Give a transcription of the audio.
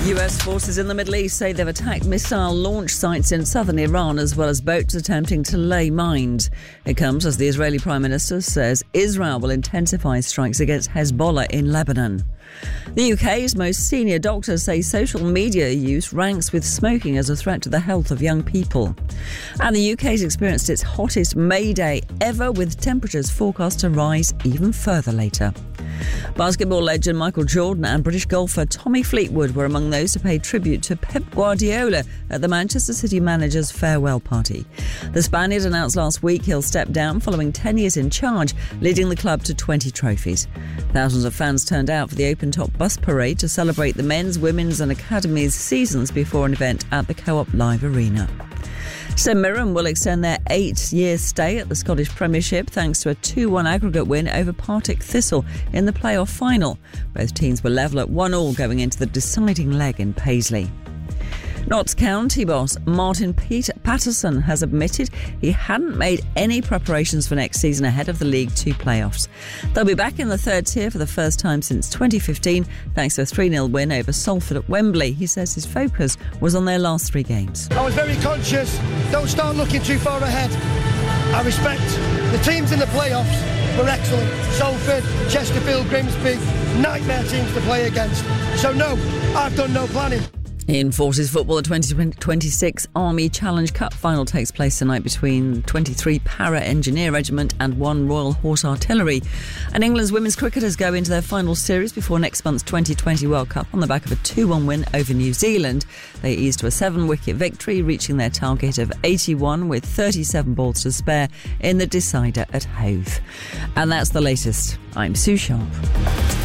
US forces in the Middle East say they've attacked missile launch sites in southern Iran as well as boats attempting to lay mines. It comes as the Israeli Prime Minister says Israel will intensify strikes against Hezbollah in Lebanon. The UK's most senior doctors say social media use ranks with smoking as a threat to the health of young people. And the UK's experienced its hottest May Day ever, with temperatures forecast to rise even further later. Basketball legend Michael Jordan and British golfer Tommy Fleetwood were among those to pay tribute to Pep Guardiola at the Manchester City manager's farewell party. The Spaniard announced last week he'll step down following 10 years in charge, leading the club to 20 trophies. Thousands of fans turned out for the open-top bus parade to celebrate the men's, women's and academies seasons before an event at the Co-op Live Arena. St Mirren will extend their 8-year stay at the Scottish Premiership thanks to a 2-1 aggregate win over Partick Thistle in the playoff final. Both teams were level at 1-1 going into the deciding leg in Paisley. Notts County boss Martin Patterson has admitted he hadn't made any preparations for next season ahead of the League Two playoffs. They'll be back in the third tier for the first time since 2015 thanks to a 3-0 win over Salford at Wembley. He says his focus was on their last 3 games. I was very conscious, don't start looking too far ahead. I respect the teams in the playoffs were excellent. Salford, Chesterfield, Grimsby, nightmare teams to play against. So no, I've done no planning. In Forces football, the 2026 Army Challenge Cup final takes place tonight between 23 Para Engineer Regiment and 1 Royal Horse Artillery. And England's women's cricketers go into their final series before next month's 2020 World Cup on the back of a 2-1 win over New Zealand. They eased to a 7-wicket victory, reaching their target of 81 with 37 balls to spare in the decider at Hove. And that's the latest. I'm Sue Sharp.